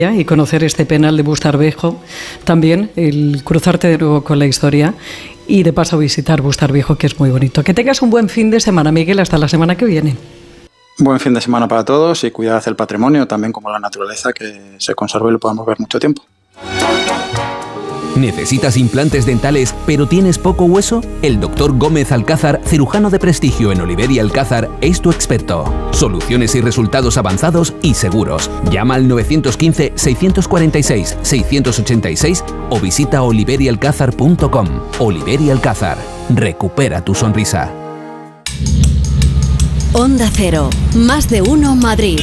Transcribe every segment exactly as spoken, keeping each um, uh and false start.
y conocer este penal de Bustarviejo, también el cruzarte de nuevo con la historia y de paso visitar Bustarviejo, que es muy bonito. Que tengas un buen fin de semana, Miguel, hasta la semana que viene. Buen fin de semana para todos y cuidad el patrimonio, también como la naturaleza, que se conserve y lo podamos ver mucho tiempo. ¿Necesitas implantes dentales pero tienes poco hueso? El doctor Gómez Alcázar, cirujano de prestigio en Oliver y Alcázar, es tu experto. Soluciones y resultados avanzados y seguros. Llama al nueve uno cinco, seis cuatro seis, seis ocho seis o visita oliver y alcázar punto com. Oliver y Alcázar. Recupera tu sonrisa. Onda Cero. Más de uno Madrid.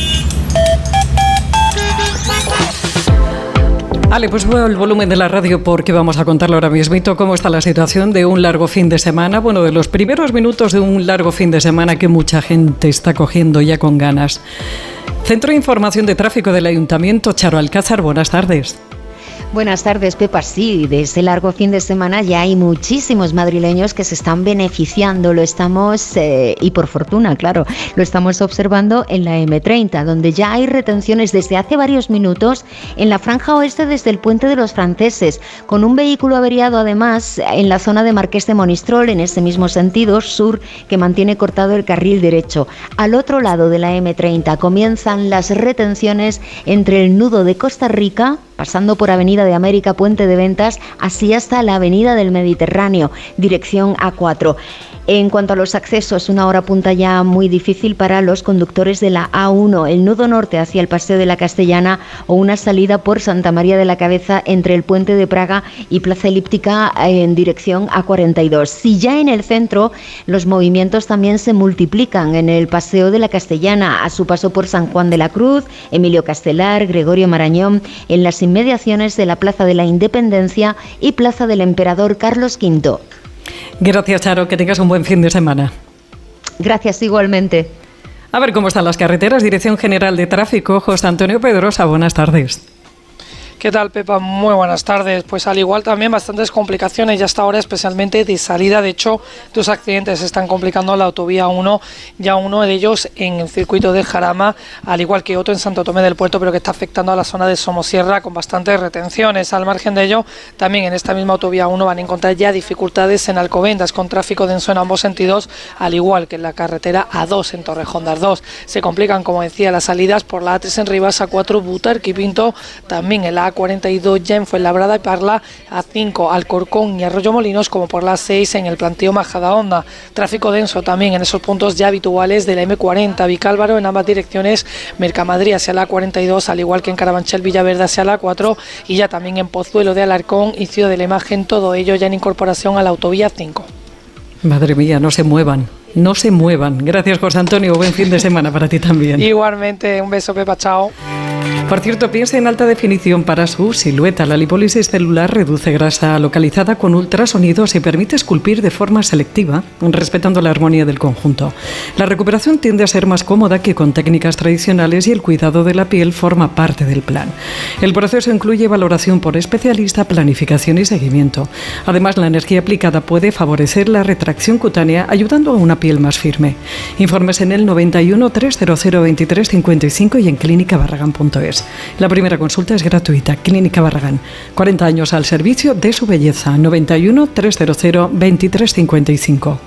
Vale, pues muevo el volumen de la radio porque vamos a contarle ahora mismito cómo está la situación de un largo fin de semana, bueno, de los primeros minutos de un largo fin de semana que mucha gente está cogiendo ya con ganas. Centro de Información de Tráfico del Ayuntamiento, Charo Alcázar, buenas tardes. Buenas tardes, Pepa. Sí, de ese largo fin de semana ya hay muchísimos madrileños que se están beneficiando. Lo estamos, eh, y por fortuna, claro, lo estamos observando en la eme treinta, donde ya hay retenciones desde hace varios minutos en la franja oeste desde el Puente de los Franceses, con un vehículo averiado además en la zona de Marqués de Monistrol, en ese mismo sentido sur, que mantiene cortado el carril derecho. Al otro lado de la eme treinta comienzan las retenciones entre el nudo de Costa Rica, pasando por Avenida de América, Puente de Ventas, así hasta la Avenida del Mediterráneo, dirección A cuatro. En cuanto a los accesos, una hora punta ya muy difícil para los conductores de la A uno, el nudo norte hacia el Paseo de la Castellana o una salida por Santa María de la Cabeza entre el Puente de Praga y Plaza Elíptica en dirección A cuarenta y dos. Si ya en el centro, los movimientos también se multiplican en el Paseo de la Castellana, a su paso por San Juan de la Cruz, Emilio Castelar, Gregorio Marañón, en las inmediaciones de la Plaza de la Independencia y Plaza del Emperador Carlos quinto. Gracias, Charo, que tengas un buen fin de semana. Gracias, igualmente. A ver cómo están las carreteras. Dirección General de Tráfico, José Antonio Pedrosa, buenas tardes. ¿Qué tal, Pepa? Muy buenas tardes. Pues al igual también bastantes complicaciones ya hasta ahora, especialmente de salida. De hecho, dos accidentes están complicando la autovía uno, ya uno de ellos en el circuito del Jarama, al igual que otro en Santo Tomé del Puerto, pero que está afectando a la zona de Somosierra con bastantes retenciones. Al margen de ello, también en esta misma autovía uno van a encontrar ya dificultades en Alcobendas con tráfico denso en ambos sentidos, al igual que en la carretera A dos en Torrejón de Ardoz. Se complican, como decía, las salidas por la A tres en Rivas, A cuatro Butarque y Pinto, también en la A cuarenta y dos ya en Fuenlabrada y Parla, A cinco Alcorcón y Arroyo Molinos, como por la A seis en el planteo Majadahonda. Tráfico denso también en esos puntos ya habituales de la eme cuarenta, Vicálvaro en ambas direcciones, Mercamadrid hacia la A cuarenta y dos, al igual que en Carabanchel Villaverde hacia la A cuatro, y ya también en Pozuelo de Alarcón y Ciudad de la Imagen, todo ello ya en incorporación a la autovía cinco. Madre mía, no se muevan, no se muevan. Gracias, José Antonio, buen fin de semana para ti también. Igualmente, un beso, Pepa, chao. Por cierto, piensa en alta definición para su silueta. La lipólisis celular reduce grasa localizada con ultrasonidos y permite esculpir de forma selectiva, respetando la armonía del conjunto. La recuperación tiende a ser más cómoda que con técnicas tradicionales y el cuidado de la piel forma parte del plan. El proceso incluye valoración por especialista, planificación y seguimiento. Además, la energía aplicada puede favorecer la retracción cutánea, ayudando a una piel más firme. Informes en el noventa y uno, trescientos veintitrés, cincuenta y cinco y en clínica barragán punto es. La primera consulta es gratuita. Clínica Barragán, cuarenta años al servicio de su belleza. noventa y uno, trescientos veintitrés, cincuenta y cinco.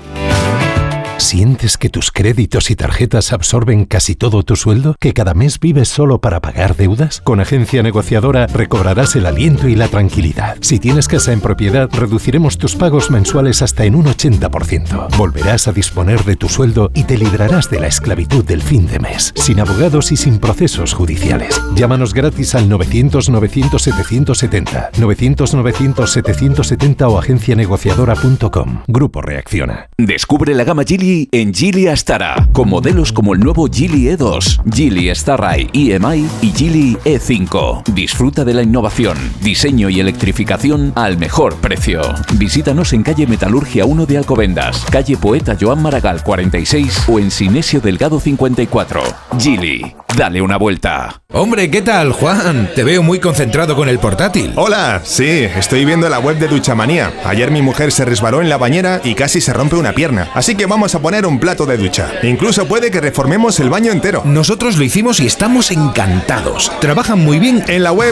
¿Sientes que tus créditos y tarjetas absorben casi todo tu sueldo? ¿Que cada mes vives solo para pagar deudas? Con Agencia Negociadora recobrarás el aliento y la tranquilidad. Si tienes casa en propiedad, reduciremos tus pagos mensuales hasta en un ochenta por ciento. Volverás a disponer de tu sueldo y te librarás de la esclavitud del fin de mes, sin abogados y sin procesos judiciales. Llámanos gratis al novecientos, novecientos, setecientos setenta, novecientos, novecientos, setecientos setenta o agencia negociadora punto com. Grupo Reacciona. Descubre la gama Geely en Geely Astara, con modelos como el nuevo Geely E dos, Geely Starray E M I y Geely E cinco. Disfruta de la innovación, diseño y electrificación al mejor precio. Visítanos en calle Metalurgia uno de Alcobendas, calle Poeta Joan Maragall cuarenta y seis o en Sinesio Delgado cincuenta y cuatro. Geely. Dale una vuelta. Hombre, ¿qué tal, Juan? Te veo muy concentrado con el portátil. Hola, sí, estoy viendo la web de Duchamanía. Ayer mi mujer se resbaló en la bañera y casi se rompe una pierna. Así que vamos a poner un plato de ducha. Incluso puede que reformemos el baño entero. Nosotros lo hicimos y estamos encantados. Trabajan muy bien. En la web